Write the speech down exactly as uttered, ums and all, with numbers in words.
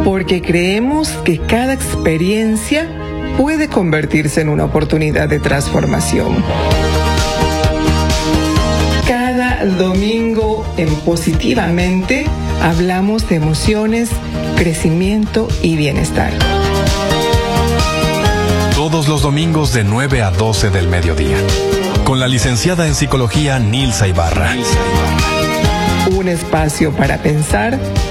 porque creemos que cada experiencia puede convertirse en una oportunidad de transformación. Cada domingo en Positivamente hablamos de emociones, crecimiento y bienestar. Todos los domingos de nueve a doce del mediodía, con la licenciada en psicología Nilsa Ibarra. Un espacio para pensar